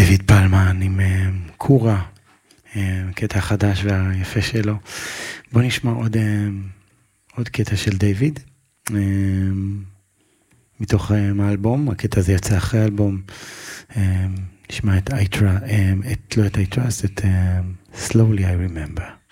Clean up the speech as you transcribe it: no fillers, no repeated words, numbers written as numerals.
דיוויד פלמן עם קורה, קטע חדש והיפה שלו. בוא נשמע עוד קטע של דיוויד, מתוך האלבום. הקטע הזה יצא אחרי האלבום. נשמע את I Trust, את Slowly I Remember.